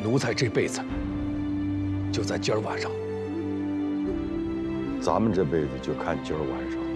奴才这辈子就在今儿晚上。 咱们这辈子就看今儿晚上。